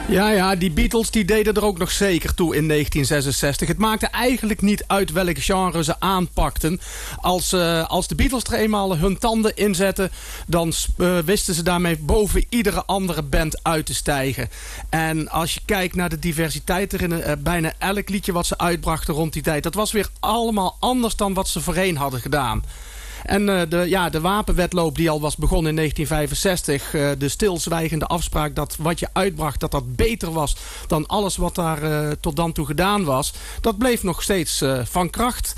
Ja, die Beatles die deden er ook nog zeker toe in 1966. Het maakte eigenlijk niet uit welk genre ze aanpakten. Als de Beatles er eenmaal hun tanden inzetten, dan wisten ze daarmee boven iedere andere band uit te stijgen. En als je kijkt naar de diversiteit erin, bijna elk liedje wat ze uitbrachten rond die tijd, dat was weer allemaal anders dan wat ze voorheen hadden gedaan. En de wapenwedloop die al was begonnen in 1965... de stilzwijgende afspraak dat wat je uitbracht, dat beter was dan alles wat daar tot dan toe gedaan was, dat bleef nog steeds van kracht.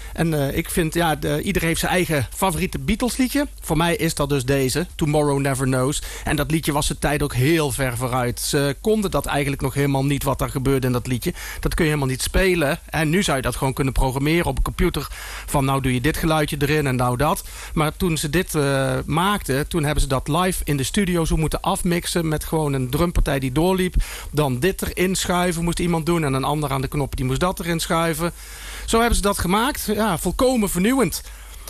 En ik vind, iedereen heeft zijn eigen favoriete Beatles liedje. Voor mij is dat dus deze, Tomorrow Never Knows. En dat liedje was de tijd ook heel ver vooruit. Ze konden dat eigenlijk nog helemaal niet wat er gebeurde in dat liedje. Dat kun je helemaal niet spelen. En nu zou je dat gewoon kunnen programmeren op een computer. Van nou doe je dit geluidje erin en nou dat. Maar toen ze dit maakten, toen hebben ze dat live in de studio zo moeten afmixen. Met gewoon een drumpartij die doorliep. Dan dit erin schuiven moest iemand doen. En een ander aan de knop die moest dat erin schuiven. Zo hebben ze dat gemaakt. Ja, volkomen vernieuwend.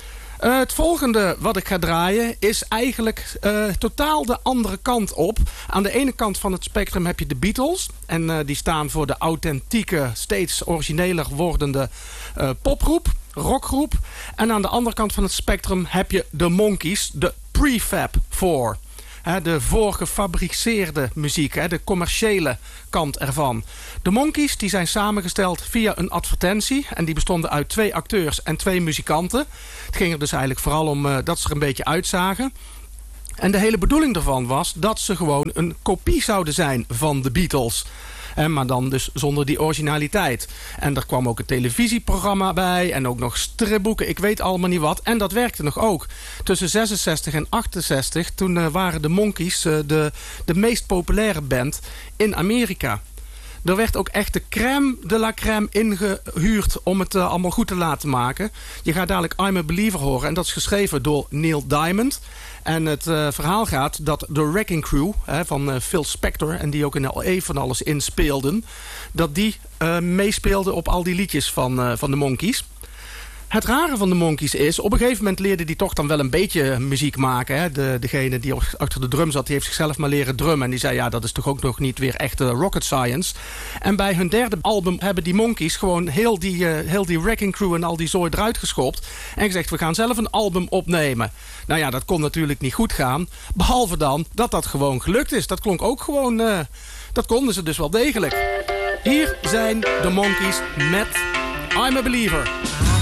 Het volgende wat ik ga draaien is eigenlijk totaal de andere kant op. Aan de ene kant van het spectrum heb je de Beatles. En die staan voor de authentieke, steeds origineler wordende popgroep, rockgroep. En aan de andere kant van het spectrum heb je de Monkees, de Prefab Four. De voorgefabriceerde muziek, de commerciële kant ervan. De Monkees die zijn samengesteld via een advertentie. En die bestonden uit 2 acteurs en 2 muzikanten. Het ging er dus eigenlijk vooral om dat ze er een beetje uitzagen. En de hele bedoeling daarvan was dat ze gewoon een kopie zouden zijn van de Beatles. Maar dan dus zonder die originaliteit. En er kwam ook een televisieprogramma bij. En ook nog stripboeken. Ik weet allemaal niet wat. En dat werkte nog ook. Tussen 66 en 68. Toen waren de Monkees de meest populaire band in Amerika. Er werd ook echt de crème de la crème ingehuurd om het allemaal goed te laten maken. Je gaat dadelijk I'm a Believer horen. En dat is geschreven door Neil Diamond. En het verhaal gaat dat de Wrecking Crew van Phil Spector... en die ook in L.A. van alles inspeelden... dat die meespeelden op al die liedjes van de Monkees. Het rare van de Monkees is, op een gegeven moment leerde die toch dan wel een beetje muziek maken. Hè? Degene die achter de drum zat, die heeft zichzelf maar leren drummen. En die zei, ja, dat is toch ook nog niet weer echte rocket science. En bij hun derde album hebben die Monkees gewoon heel die Wrecking Crew en al die zooi eruit geschopt. En gezegd, we gaan zelf een album opnemen. Nou ja, dat kon natuurlijk niet goed gaan. Behalve dan dat gewoon gelukt is. Dat klonk ook gewoon, dat konden ze dus wel degelijk. Hier zijn de Monkees met I'm a Believer.